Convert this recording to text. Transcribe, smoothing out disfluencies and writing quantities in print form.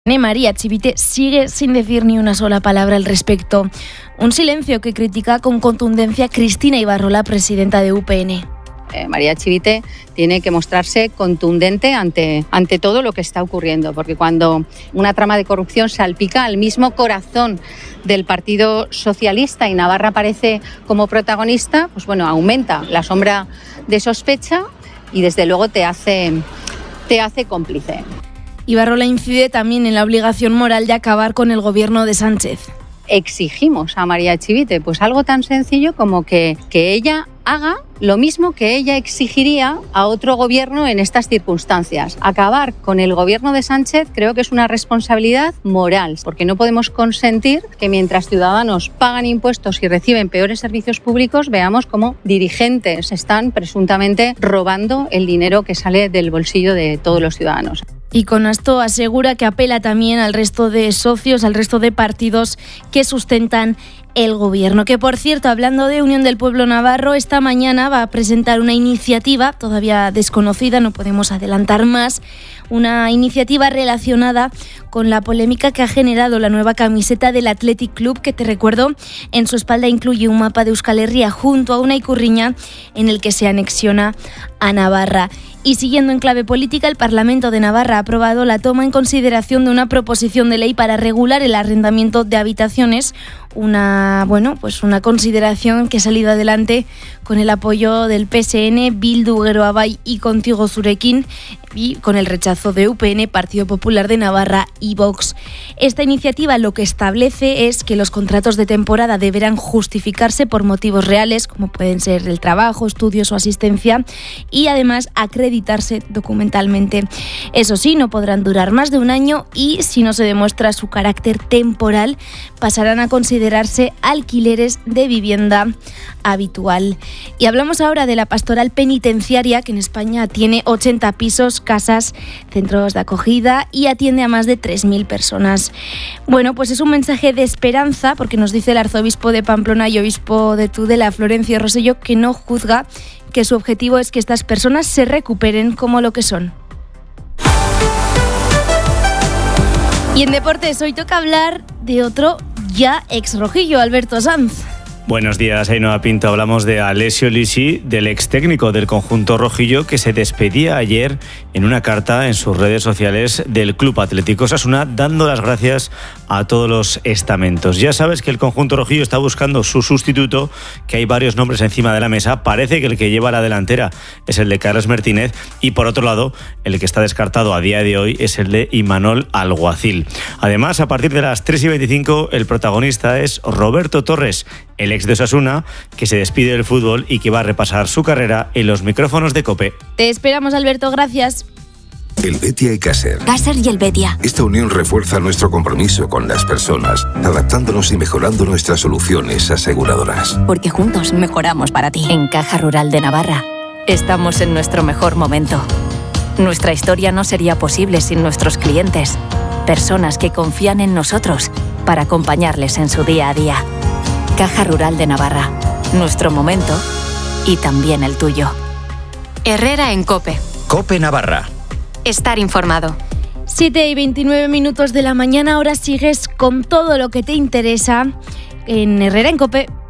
María Chivite sigue sin decir ni una sola palabra al respecto. Un silencio que critica con contundencia Cristina Ibarrola, la presidenta de UPN. María Chivite tiene que mostrarse contundente ante todo lo que está ocurriendo, porque cuando una trama de corrupción salpica al mismo corazón del Partido Socialista y Navarra aparece como protagonista, pues bueno, aumenta la sombra de sospecha y desde luego te hace cómplice. Ibarrola incide también en la obligación moral de acabar con el gobierno de Sánchez. Exigimos a María Chivite pues algo tan sencillo como que ella haga lo mismo que ella exigiría a otro gobierno en estas circunstancias. Acabar con el gobierno de Sánchez creo que es una responsabilidad moral, porque no podemos consentir que mientras ciudadanos pagan impuestos y reciben peores servicios públicos, veamos cómo dirigentes están presuntamente robando el dinero que sale del bolsillo de todos los ciudadanos. Y con esto asegura que apela también al resto de socios, al resto de partidos que sustentan el gobierno. Que, por cierto, hablando de Unión del Pueblo Navarro, esta mañana va a presentar una iniciativa todavía desconocida, no podemos adelantar más, una iniciativa relacionada con la polémica que ha generado la nueva camiseta del Athletic Club, que te recuerdo, en su espalda incluye un mapa de Euskal Herria junto a una ikurriña en el que se anexiona a Navarra. Y siguiendo en clave política, el Parlamento de Navarra ha aprobado la toma en consideración de una proposición de ley para regular el arrendamiento de habitaciones, una consideración que ha salido adelante con el apoyo del PSN, Bildu, Geroa y Contigo Zurekin, y con el rechazo de UPN, Partido Popular de Navarra y Vox. Esta iniciativa lo que establece es que los contratos de temporada deberán justificarse por motivos reales, como pueden ser el trabajo, estudios o asistencia, y además acreditarse documentalmente. Eso sí, no podrán durar más de un año y, si no se demuestra su carácter temporal, pasarán a considerarse alquileres de vivienda habitual. Y hablamos ahora de la pastoral penitenciaria, que en España tiene 80 pisos, casas, centros de acogida y atiende a más de 3.000 personas. Bueno, pues es un mensaje de esperanza, porque nos dice el arzobispo de Pamplona y obispo de Tudela, Florencio Rosselló, que no juzga, que su objetivo es que estas personas se recuperen como lo que son. Y en deportes hoy toca hablar de otro ya ex rojillo, Alberto Sanz. Buenos días, Ainhoa Pinto. Hablamos de Alessio Lisi, del ex técnico del conjunto rojillo, que se despedía ayer en una carta en sus redes sociales del Club Atlético Osasuna, dando las gracias a todos los estamentos. Ya sabes que el conjunto rojillo está buscando su sustituto, que hay varios nombres encima de la mesa. Parece que el que lleva la delantera es el de Carlos Martínez y, por otro lado, el que está descartado a día de hoy es el de Imanol Alguacil. Además, a partir de las 3:25, el protagonista es Roberto Torres, el ex de Osasuna, que se despide del fútbol y que va a repasar su carrera en los micrófonos de COPE. Te esperamos, Alberto, gracias. El Betia y Caser. Caser y el Betia. Esta unión refuerza nuestro compromiso con las personas, adaptándonos y mejorando nuestras soluciones aseguradoras. Porque juntos mejoramos para ti. En Caja Rural de Navarra estamos en nuestro mejor momento. Nuestra historia no sería posible sin nuestros clientes, personas que confían en nosotros para acompañarles en su día a día. Caja Rural de Navarra, nuestro momento y también el tuyo. Herrera en COPE. COPE Navarra. Estar informado. 7:29 de la mañana, ahora sigues con todo lo que te interesa en Herrera en COPE.